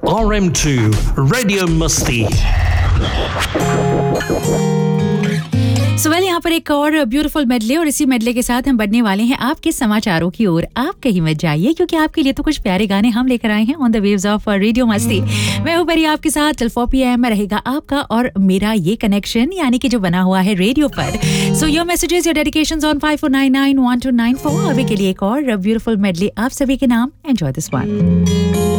RM2 Radio Musti. Well यहाँ पर एक और ब्यूटीफुल मेडले और इसी मेडले के साथ हम बढ़ने वाले हैं आपके समाचारों की ओर। आप कहीं मत जाइए क्योंकि आपके लिए तो कुछ प्यारे गाने हम लेकर आए हैं on the waves of radio मस्ती। मैं हूँ परी आपके साथ टिल 4 PM रहेगा आपका और मेरा ये कनेक्शन यानी कि जो बना हुआ है रेडियो पर। So your messages your dedications on 54991294। अभी के लिए एक और ब्यूटीफुल मेडले आप सभी के नाम। Enjoy this one.